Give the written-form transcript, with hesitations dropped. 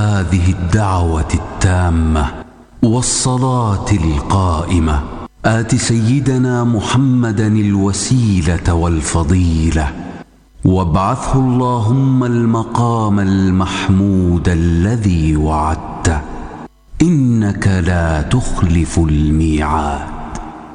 هذه الدعوة التامة والصلاة القائمة آت سيدنا محمدا الوسيلة والفضيلة وابعثه اللهم المقام المحمود الذي وعدته إنك لا تخلف الميعاد.